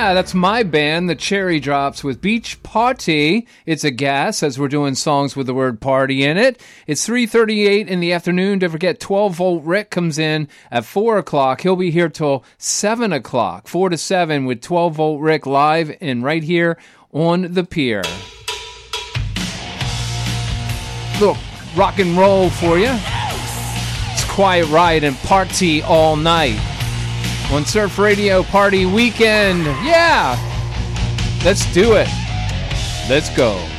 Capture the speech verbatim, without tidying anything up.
Yeah, that's my band, the Cherry Drops, with Beach Party. It's a gas, as we're doing songs with the word party in it. It's three thirty-eight in the afternoon. Don't forget, twelve-volt Rick comes in at four o'clock. He'll be here till seven o'clock, four to seven, with twelve-volt Rick live and right here on the pier. Little rock and roll for you. It's Quiet Riot and Party All Night on Surf Radio Party Weekend. Yeah, let's do it. Let's go.